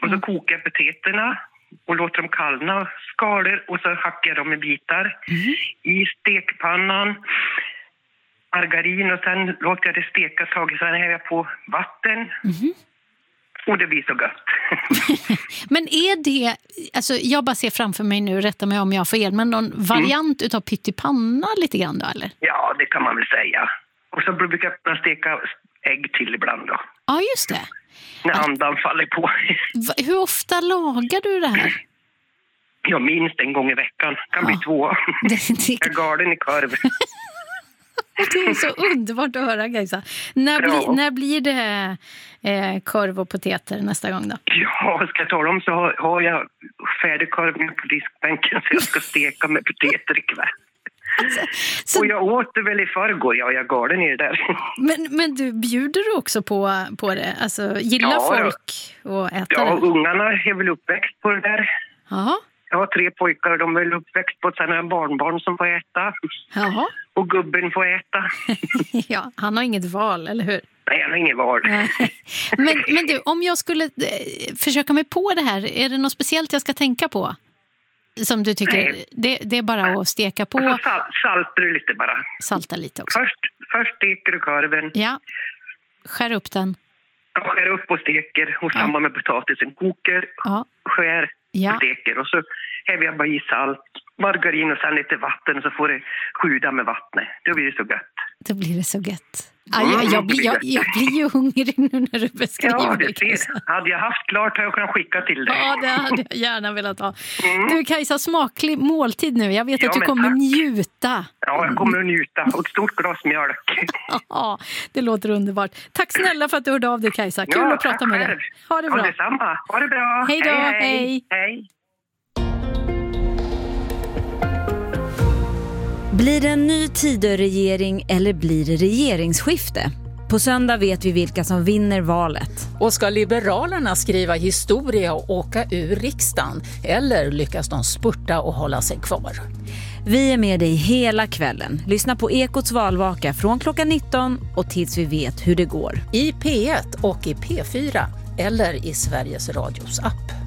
Och så kokar jag potaterna och låter dem kallna, skalar, och så hackar jag dem i bitar i stekpannan. Margarin, och sen låter jag det steka ett tag, sen häver jag på vatten. Och det blir så gott. Men är det, alltså jag bara ser framför mig nu, rätta mig om jag får fel, men någon variant utav pyttipanna lite grann då, eller? Ja, det kan man väl säga. Och så brukar jag steka ägg till ibland då. Ja, just det. När andan faller på. Hur ofta lagar du det här? Ja, minst en gång i veckan. Kan bli 2. Jag är galen i korv. Det är så underbart att höra, Kajsa. När blir det korv och potater nästa gång då? Ja, ska jag ta dem så har jag färdigkorven på diskbänken, så jag ska steka med potater ikväll. Så, och jag åt det väl i förrgår, jag är galen i det där. Men du, bjuder du också på det? Alltså, gillar folk att äta det? Ja, ungarna är väl uppväxt på det där. Jaha. Jag har 3 pojkar och de är väl uppväxt på det. Sen har jag barnbarn som får äta. Jaha. Och gubben får äta. Ja, han har inget val, eller hur? Nej, han har inget val. Men du, om jag skulle försöka mig på det här, är det något speciellt jag ska tänka på? Som du tycker, det är bara att steka på. Och så saltar du lite bara. Salta lite också. Först steker du korven. Ja, skär upp den. Jag skär upp och steker. Och samma med potatisen. Koker, skär och steker. Och så häver jag bara i salt, margarin och sen lite vatten. Så får det sjuda med vattnet. Då blir det så gött. Då blir det så gött. Jag blir ju hungrig nu när du beskriver det. Ja, det ser. Hade jag haft klart har jag kunnat skicka till dig. Ja, det hade jag gärna velat ha. Du, Kajsa, smaklig måltid nu. Jag vet att du kommer njuta. Ja, jag kommer att njuta. Och ett stort glas mjölk. Ja, det låter underbart. Tack snälla för att du hörde av dig, Kajsa. Kul att prata med dig. Ha det bra. Ja, detsamma. Ha det bra. Hej då, hej. Blir det en ny Tidöregering eller blir det regeringsskifte? På söndag vet vi vilka som vinner valet. Och ska Liberalerna skriva historia och åka ur riksdagen? Eller lyckas de spurta och hålla sig kvar? Vi är med dig hela kvällen. Lyssna på Ekots valvaka från klockan 19 och tills vi vet hur det går. I P1 och i P4 eller i Sveriges Radios app.